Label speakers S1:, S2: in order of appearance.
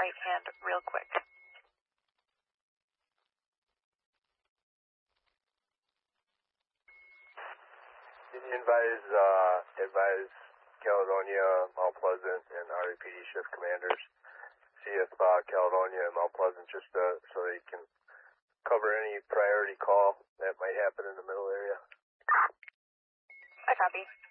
S1: right hand real quick.
S2: Advise Caledonia, Mount Pleasant, and RAPD shift commanders. See if Caledonia and Mount Pleasant just so they can cover any priority call that might happen in the middle area.
S1: I copy.